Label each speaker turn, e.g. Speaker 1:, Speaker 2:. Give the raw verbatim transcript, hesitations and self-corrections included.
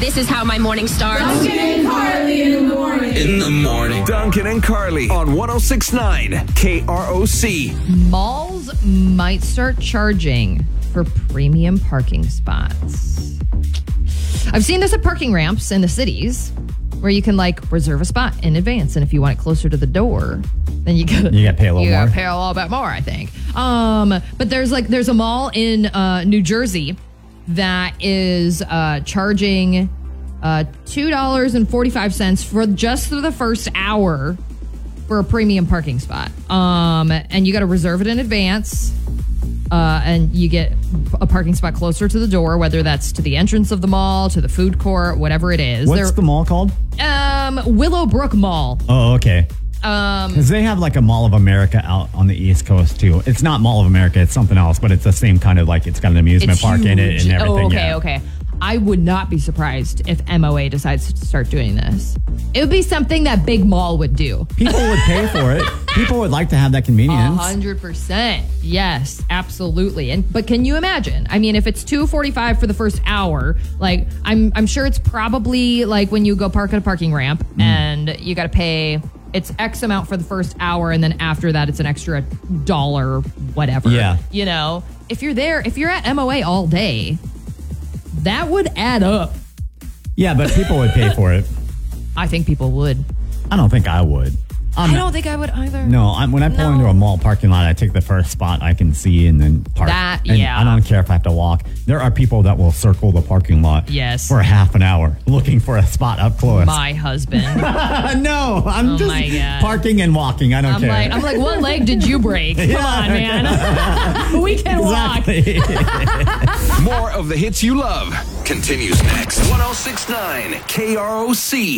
Speaker 1: This is how my morning starts.
Speaker 2: Duncan and Carly in the morning.
Speaker 3: In the morning.
Speaker 4: Duncan and Carly on one oh six point nine K R O C.
Speaker 5: Malls might start charging for premium parking spots. I've seen this at parking ramps in the cities where you can like reserve a spot in advance, and if you want it closer to the door, then you gotta
Speaker 6: you gotta pay a little
Speaker 5: you
Speaker 6: more.
Speaker 5: gotta pay a little bit more, I think. Um, but there's like there's a mall in uh, New Jersey that is uh, charging uh, two dollars and forty-five cents for just for the first hour for a premium parking spot. Um, and you got to reserve it in advance. Uh, and you get a parking spot closer to the door, whether that's to the entrance of the mall, to the food court, whatever it is.
Speaker 6: What's
Speaker 5: They're,
Speaker 6: the mall called?
Speaker 5: Um, Willowbrook Mall.
Speaker 6: Oh, okay.
Speaker 5: Um,
Speaker 6: Because they have like a Mall of America out on the East Coast too. It's not Mall of America, it's something else, but it's the same kind of like, it's got an amusement
Speaker 5: it's
Speaker 6: park
Speaker 5: huge.
Speaker 6: in it and everything.
Speaker 5: Oh, okay,
Speaker 6: yeah.
Speaker 5: okay. I would not be surprised if M O A decides to start doing this. It would be something that Big Mall would do.
Speaker 6: People would pay for it. People would like to have that convenience.
Speaker 5: A hundred percent. Yes, absolutely. And but can you imagine? I mean, if it's two forty-five for the first hour, like I'm I'm sure it's probably like when you go park at a parking ramp
Speaker 6: Mm.
Speaker 5: and you got to pay. It's X amount for the first hour, and then after that, it's an extra dollar, whatever.
Speaker 6: Yeah.
Speaker 5: You know, if you're there, if you're at M O A all day, that would add up.
Speaker 6: Yeah, but people would pay for it.
Speaker 5: I think people would.
Speaker 6: I don't think I would. I'm
Speaker 5: I
Speaker 6: not-
Speaker 5: don't think I would either.
Speaker 6: No, I'm, when I pull
Speaker 5: No.
Speaker 6: into a mall parking lot, I take the first spot I can see and then park.
Speaker 5: That-
Speaker 6: And
Speaker 5: yeah.
Speaker 6: I don't care if I have to walk. There are people that will circle the parking lot
Speaker 5: Yes.
Speaker 6: for half an hour looking for a spot up close.
Speaker 5: My husband.
Speaker 6: no, I'm
Speaker 5: Oh
Speaker 6: just
Speaker 5: my God.
Speaker 6: parking and walking. I don't
Speaker 5: I'm
Speaker 6: care.
Speaker 5: like, I'm like, what leg did you break? Come
Speaker 6: Yeah.
Speaker 5: on, man. We can walk.
Speaker 6: exactly.
Speaker 4: More of the hits you love continues next. one oh six point nine K R O C.